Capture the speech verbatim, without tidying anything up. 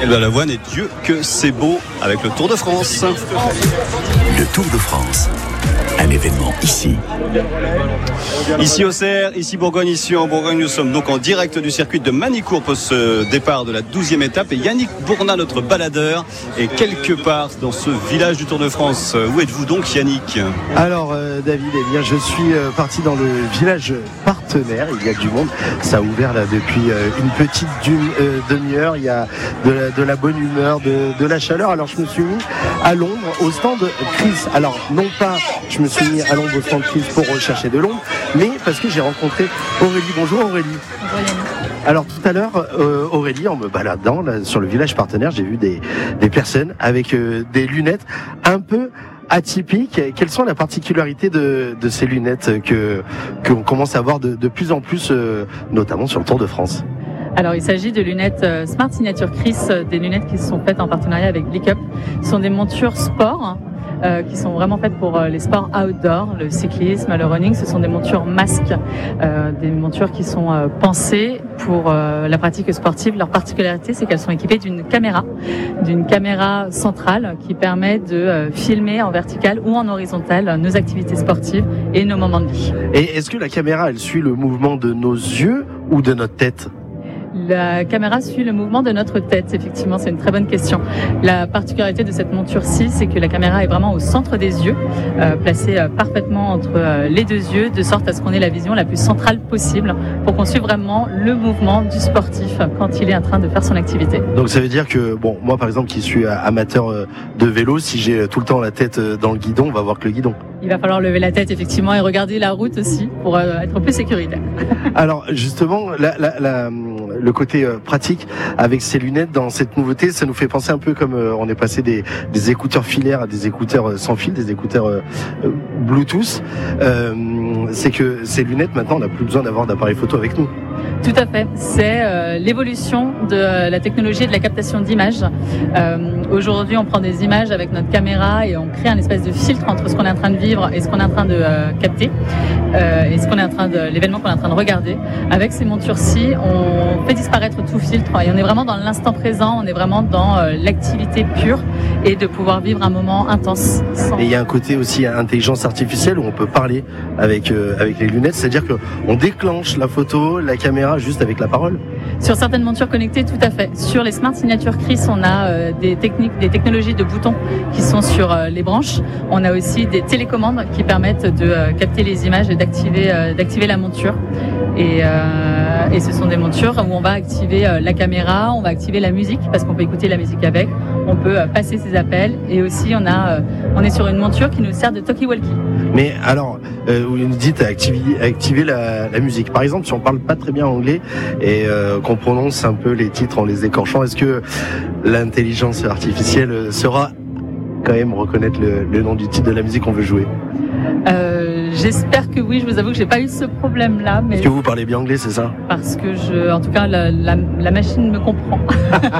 Éloi Lavoine et Dieu que c'est beau avec le Tour de France. Le Tour de France, un événement ici. Ici au Cerf, ici Bourgogne, ici en Bourgogne, nous sommes donc en direct du circuit de Manicourt pour ce départ de la douzième étape. Et Yannick Bournat, notre baladeur, est quelque part dans ce village du Tour de France. Où êtes-vous donc, Yannick ? Alors euh, David, eh bien, je suis euh, parti dans le village partenaire. Il y a du monde. Ça a ouvert là depuis euh, une petite d'une, euh, demi-heure. Il y a de la, de la bonne humeur, de, de la chaleur. Alors je me suis mis à l'ombre au stand Chris. Alors non pas je me suis mis à l'ombre au stand Chris pour rechercher de l'ombre, mais parce que j'ai rencontré Aurélie. Bonjour Aurélie. Bonjour Yannick. Alors tout à l'heure, euh, Aurélie, en me baladant là, sur le village partenaire, j'ai vu des, des personnes avec euh, des lunettes un peu atypiques. Quelles sont les particularités de, de ces lunettes que qu'on commence à voir de, de plus en plus, euh, notamment sur le Tour de France? Alors, il s'agit de lunettes Smart Signature Chris, des lunettes qui sont faites en partenariat avec Blick Up. Ce sont des montures sport euh, qui sont vraiment faites pour les sports outdoor, le cyclisme, le running. Ce sont des montures masques, euh, des montures qui sont euh, pensées pour euh, la pratique sportive. Leur particularité, c'est qu'elles sont équipées d'une caméra, d'une caméra centrale qui permet de euh, filmer en vertical ou en horizontal nos activités sportives et nos moments de vie. Et est-ce que la caméra, elle suit le mouvement de nos yeux ou de notre tête ? La caméra suit le mouvement de notre tête, effectivement, c'est une très bonne question. La particularité de cette monture-ci, c'est que la caméra est vraiment au centre des yeux, euh, placée euh, parfaitement entre euh, les deux yeux, de sorte à ce qu'on ait la vision la plus centrale possible, pour qu'on suive vraiment le mouvement du sportif quand il est en train de faire son activité. Donc ça veut dire que, bon, moi par exemple qui suis amateur de vélo, si j'ai tout le temps la tête dans le guidon, on va voir que le guidon. Il va falloir lever la tête, effectivement, et regarder la route aussi, pour euh, être plus sécuritaire. Alors justement, la, la, la, le côté euh, pratique avec ces lunettes dans cette nouveauté, ça nous fait penser un peu comme euh, on est passé des, des écouteurs filaires à des écouteurs euh, sans fil, des écouteurs euh, euh, Bluetooth. Euh, c'est que ces lunettes, maintenant, on n'a plus besoin d'avoir d'appareil photo avec nous. Tout à fait. C'est euh, l'évolution de euh, la technologie et de la captation d'images. Euh, aujourd'hui, on prend des images avec notre caméra et on crée un espèce de filtre entre ce qu'on est en train de vivre et ce qu'on est en train de euh, capter euh, et ce qu'on est en train de l'événement qu'on est en train de regarder. Avec ces montures-ci, on fait disparaître tout filtre et on est vraiment dans l'instant présent. On est vraiment dans euh, l'activité pure et de pouvoir vivre un moment intense. Sans... Et il y a un côté aussi intelligence artificielle où on peut parler avec euh, avec les lunettes, c'est-à-dire que on déclenche la photo, la caméra juste avec la parole. Sur certaines montures connectées, tout à fait. Sur les Smart Signature Chris, on a euh, des techniques, des technologies de boutons qui sont sur euh, les branches. On a aussi des télécommandes qui permettent de euh, capter les images et d'activer euh, d'activer la monture. Et, euh, et ce sont des montures où on va activer euh, la caméra, on va activer la musique parce qu'on peut écouter la musique avec. On peut euh, passer ses appels et aussi on a, euh, on est sur une monture qui nous sert de talkie-walkie. Mais alors, euh, vous nous dites activer, activer la, la musique. Par exemple, si on parle pas très bien anglais et euh, qu'on prononce un peu les titres en les écorchant, est-ce que l'intelligence artificielle saura quand même reconnaître le, le nom du titre de la musique qu'on veut jouer? Euh, j'espère que oui, je vous avoue que j'ai pas eu ce problème-là. Mais est-ce que vous parlez bien anglais, c'est ça? Parce que je, en tout cas, la, la, la machine me comprend.